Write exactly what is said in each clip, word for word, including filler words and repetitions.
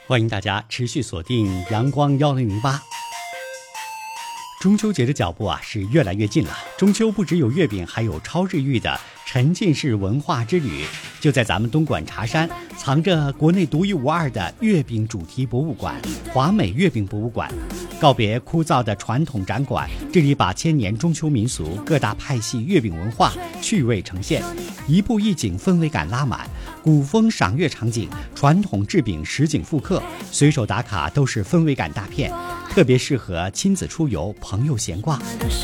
欢迎大家持续锁定阳光幺零零八。中秋节的脚步啊是越来越近了，中秋不只有月饼，还有超治愈的沉浸式文化之旅。就在咱们东莞茶山，藏着国内独一无二的月饼主题博物馆——华美月饼博物馆。告别枯燥的传统展馆，这里把千年中秋民俗、各大派系月饼文化趣味呈现，一步一景，氛围感拉满，古风赏月场景，传统制饼实景复刻，随手打卡都是氛围感大片，特别适合亲子出游、朋友闲逛。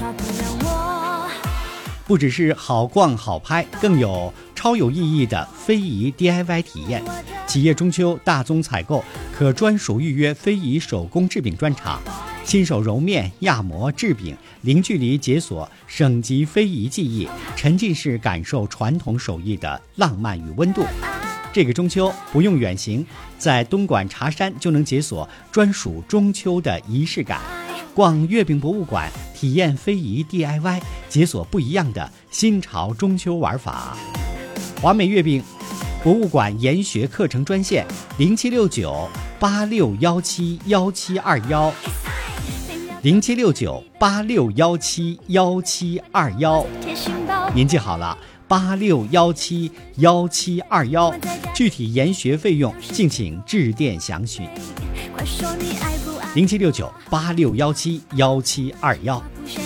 不只是好逛好拍，更有超有意义的非遗 D I Y 体验。企业中秋大宗采购可专属预约非遗手工制饼专场，亲手揉面、压模、制饼，零距离解锁省级非遗技艺，沉浸式感受传统手艺的浪漫与温度。这个中秋不用远行，在东莞茶山就能解锁专属中秋的仪式感。逛月饼博物馆，体验非遗 D I Y， 解锁不一样的新潮中秋玩法。华美月饼博物馆研学课程专线零七六九八六幺七幺七二幺，零七六九八六幺七幺七二幺，您记好了，八六幺七幺七二幺，具体研学费用敬请致电详询。零七六九八六幺七幺七二幺。